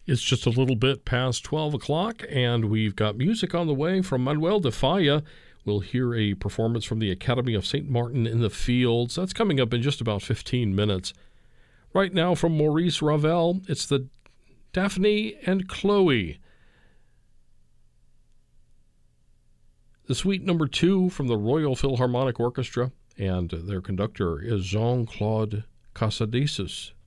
It's just a little bit past 12 o'clock, and we've got music on the way from Manuel de Falla. We'll hear a performance from the Academy of St. Martin in the Fields. That's coming up in just about 15 minutes. Right now from Maurice Ravel, it's the Daphne and Chloe. The Suite Number 2 from the Royal Philharmonic Orchestra, and their conductor is Jean-Claude Casadesus.